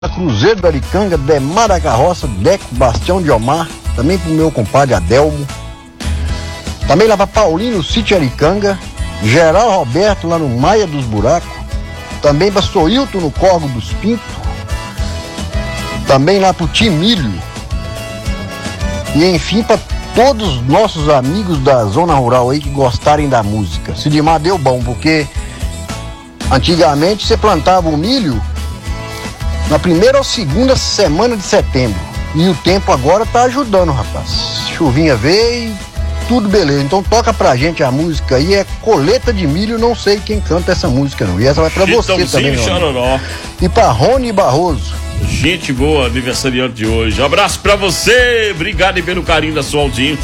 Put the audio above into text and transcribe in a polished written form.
Cruzeiro do Aricanga, Demar da Carroça, Deco, Bastião de Omar, também pro meu compadre Adelmo, também lá pra Paulinho, Sítio Aricanga, Geral Roberto lá no Maia dos Buracos, também pra Soilton no Corgo dos Pintos, também lá pro Timílio, e enfim pra todos os nossos amigos da zona rural aí que gostarem da música. Sidimar deu bom, porque antigamente você plantava o milho na primeira ou segunda semana de setembro. E o tempo agora tá ajudando, rapaz. Chuvinha veio, tudo beleza. Então toca pra gente a música aí, é Colheita de Milho, não sei quem canta essa música não. E essa vai pra você também, Chororó. E pra Rony Barroso. Gente boa, aniversariante de hoje. Um abraço pra você, obrigado pelo carinho da sua audiência.